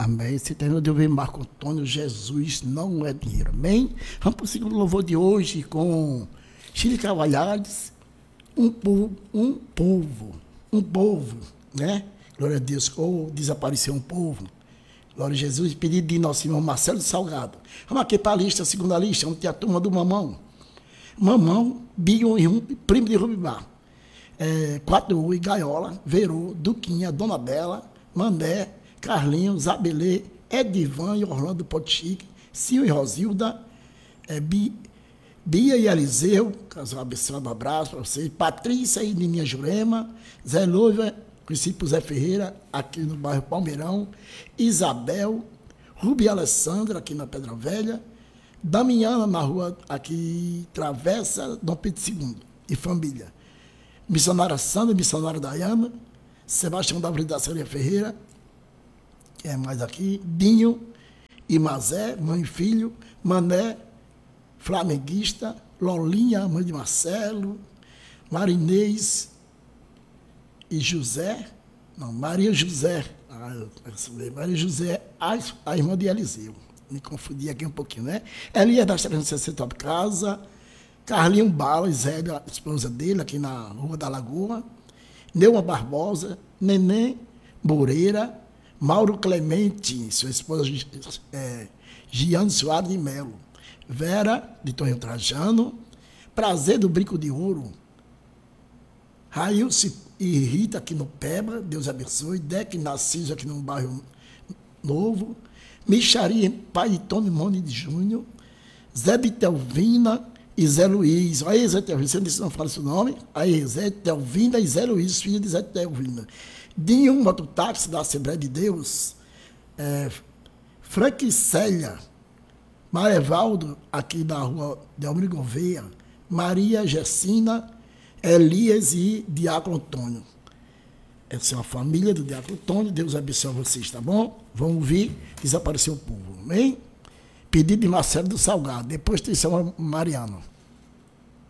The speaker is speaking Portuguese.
Amém. Se terminou de ouvir Marco Antônio, Jesus não é dinheiro. Amém. Vamos para o segundo louvor de hoje com Chile Cavalhares, um povo, né? Glória a Deus. Ou desapareceu um povo. Glória a Jesus. Pedido de nosso irmão Marcelo Salgado. Vamos aqui para a lista, a segunda lista, onde tem a turma do Mamão. Mamão, Bion e Primo de Rubimar. 4 e Gaiola, Verô, Duquinha, Dona Bela, Mané, Carlinhos, Zabelê, Edivan e Orlando Potichique, Cio e Rosilda, Bia e Eliseu, casal abençoado, um abraço para vocês, Patrícia e Nininha Jurema, Zé Louva, princípio Zé Ferreira, aqui no bairro Palmeirão, Isabel, Rubi Alessandra, aqui na Pedra Velha, Damiana, na rua aqui, Travessa, Dom Pedro II, e família. Missionária Sandra, missionária Dayana, Sebastião da Avenida Saria Ferreira, que é mais aqui, Dinho e Mazé, mãe e filho, Mané, flamenguista, Lolinha, mãe de Marcelo, Marinês e José, não, Maria José, Maria José, a irmã de Eliseu, me confundi aqui um pouquinho, né? Elia das 360 de casa, Carlinho Bala, Zélia, a esposa dele, aqui na Rua da Lagoa, Neuma Barbosa, Neném Moreira, Mauro Clemente, sua esposa Giane Soares de Melo, Vera, de Tonho Trajano, Prazer do Brinco de Ouro, Railce e Rita, aqui no Peba, Deus abençoe, Deck Narciso, aqui no bairro Novo, Michari, pai de Tony Mone de Júnior, Zé de Telvina e Zé Luiz. Aí, Zé Telvina, você não fala seu nome? Aí, Zé Telvina e Zé Luiz, filho de Zé Telvina. Dinho, mototáxi da Assembleia de Deus, Frank Célia, Marevaldo, aqui da rua de Almir Gouveia, Maria Gessina, Elias e Diácono Antônio. Essa é uma família do Diácono Antônio, Deus abençoe vocês, tá bom? Vamos ouvir Desapareceu o Povo, amém? Pedido de Marcelo do Salgado, depois tem São Mariano.